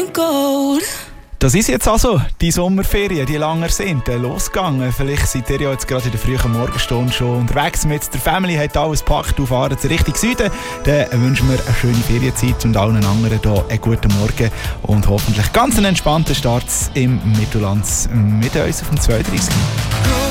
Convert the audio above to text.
and gold. Das ist jetzt also die Sommerferien, die lang ersehnten, losgegangen. Vielleicht seid ihr ja jetzt gerade in der frühen Morgenstunde schon unterwegs mit der Family, habt alles gepackt, fahren Richtung Süden. Dann wünschen wir eine schöne Ferienzeit und allen anderen hier einen guten Morgen und hoffentlich ganz einen entspannten Start im Mittelland mit uns auf dem 32.